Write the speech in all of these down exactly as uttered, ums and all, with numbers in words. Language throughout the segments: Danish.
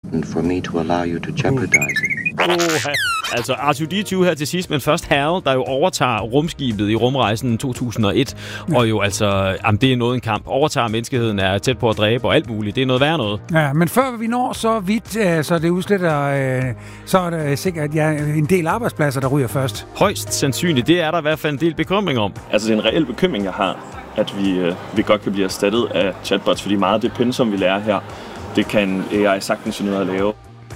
and for me to allow you to jeopardize it. Oh, altså R to D to her til sidst, men først Hal, der jo overtager rumskibet i rumrejsen to tusind og et, ja. Og jo altså, jamen, det er noget en kamp. Overtager menneskeheden, er tæt på at dræbe og alt muligt. Det er noget værd noget. Ja, men før vi når så vidt, øh, så det udsletter, øh, så er der sikkert ja, en del arbejdspladser, der ryger først. Højst sandsynligt. Det er der i hvert fald en del bekymring om. Altså, det er en reel bekymring, jeg har, at vi, øh, vi godt kan blive erstattet af chatbots, fordi meget af det pensum, vi lærer her, det kan A I sagtens finde ud af at lave.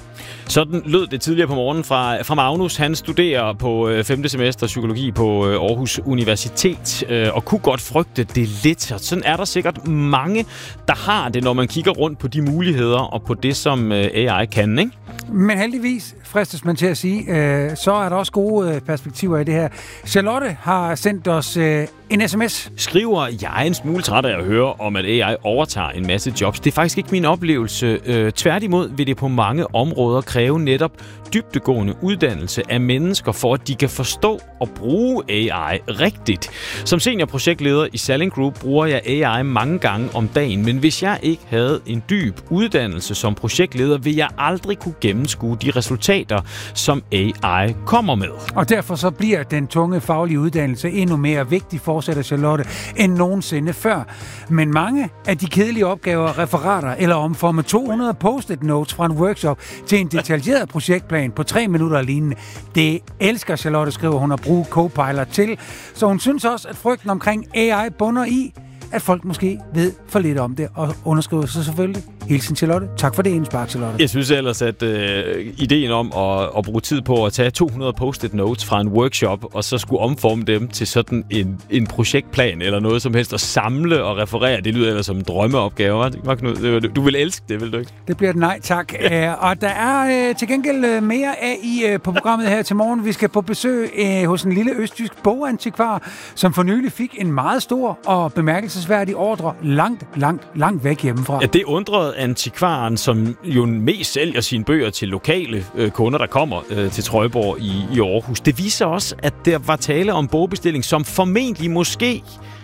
Sådan lød det tidligere på morgenen fra, fra Magnus. Han studerer på øh, femte semester psykologi på øh, Aarhus Universitet øh, og kunne godt frygte det lidt. Og sådan er der sikkert mange, der har det, når man kigger rundt på de muligheder og på det, som øh, A I kan, ikke? Men heldigvis, fristes man til at sige, øh, så er der også gode øh, perspektiver i det her. Charlotte har sendt os øh, en sms. Skriver, jeg er en smule træt af at høre om, at A I overtager en masse jobs. Det er faktisk ikke min oplevelse. Øh, tværtimod vil det på mange områder kræve netop dybdegående uddannelse af mennesker, for at de kan forstå og bruge A I rigtigt. Som seniorprojektleder i Salling Group bruger jeg A I mange gange om dagen, men hvis jeg ikke havde en dyb uddannelse som projektleder, vil jeg aldrig kunne gennemskue de resultater, som A I kommer med. Og derfor så bliver den tunge faglige uddannelse endnu mere vigtig, fortsætter Charlotte, end nogensinde før. Men mange af de kedelige opgaver, referater eller omforme to hundrede post-it notes fra en workshop til en detaljeret projektplan på tre minutter og lignende, det elsker Charlotte, skriver hun, at bruge Copilot til. Så hun synes også, at frygten omkring A I bunder i, at folk måske ved for lidt om det, og underskriver sig selvfølgelig. Hilsen Charlotte. Tak for det indspark, Charlotte. Jeg synes ellers, at øh, ideen om at, at bruge tid på at tage to hundrede post-it notes fra en workshop, og så skulle omforme dem til sådan en, en projektplan eller noget som helst, og og og referere, det lyder ellers som en drømmeopgave. Du vil elske det, vil du ikke? Det bliver et nej, tak. Ja. Uh, og der er uh, til gengæld uh, mere af i uh, på programmet her til morgen. Vi skal på besøg uh, hos en lille østtysk bogantikvar, som for nylig fik en meget stor og bemærkelsesværdig ordre langt, langt, langt væk hjemmefra. Ja, det undrede antikvaren, som jo mest sælger sine bøger til lokale øh, kunder, der kommer øh, til Trøjborg i, i Aarhus. Det viser også, at der var tale om bogbestilling, som formentlig måske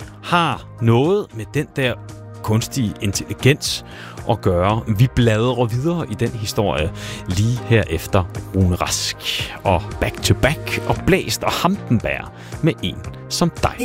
har noget med den der kunstige intelligens at gøre. Vi bladrer videre i den historie lige herefter Rune Rask og Back to Back og Blæst og Hampenberg med en som dig.